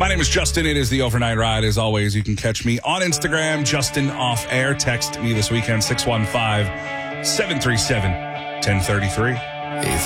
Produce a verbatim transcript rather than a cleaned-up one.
My name is Justin. It is the Overnight Ride. As always, you can catch me on Instagram, Justin Off Air. Text me this weekend, six one five, seven three seven, one zero three three.